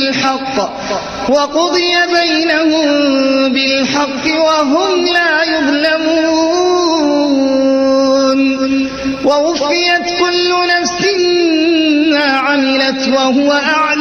بالحق وقضي بينهم بالحق وهم لا يظلمون ووفيت كل نفس ما عملت وهو أعلم